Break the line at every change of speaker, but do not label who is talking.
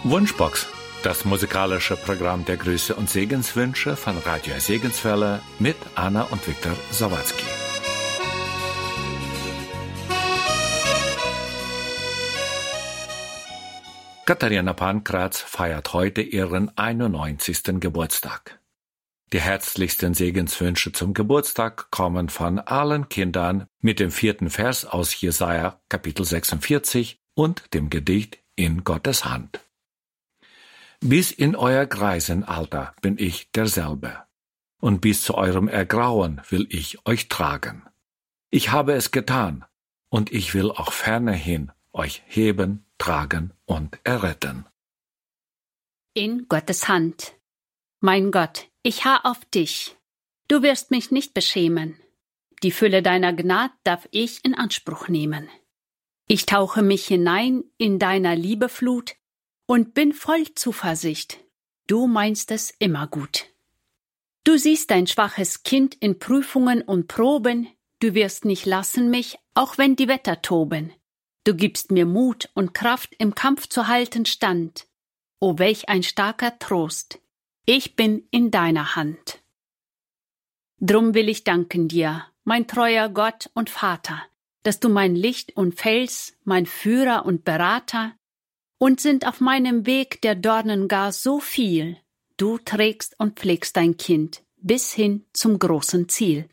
Wunschbox, das musikalische Programm der Grüße und Segenswünsche von Radio Segenswelle mit Anna und Viktor Sawatzki. Katharina Pankratz feiert heute ihren 91. Geburtstag. Die herzlichsten Segenswünsche zum Geburtstag kommen von allen Kindern mit dem 4. Vers aus Jesaja Kapitel 46 und dem Gedicht In Gottes Hand. Bis in euer Greisenalter bin ich derselbe, und bis zu eurem Ergrauen will ich euch tragen. Ich habe es getan, und ich will auch fernerhin euch heben, tragen und erretten.
In Gottes Hand. Mein Gott, ich harr auf dich. Du wirst mich nicht beschämen. Die Fülle deiner Gnad darf ich in Anspruch nehmen. Ich tauche mich hinein in deiner Liebeflut und bin voll Zuversicht. Du meinst es immer gut. Du siehst dein schwaches Kind in Prüfungen und Proben. Du wirst nicht lassen mich, auch wenn die Wetter toben. Du gibst mir Mut und Kraft, im Kampf zu halten stand. O welch ein starker Trost. Ich bin in deiner Hand. Drum will ich danken dir, mein treuer Gott und Vater, dass du mein Licht und Fels, mein Führer und Berater, und sind auf meinem Weg der Dornen gar so viel. Du trägst und pflegst dein Kind bis hin zum großen Ziel.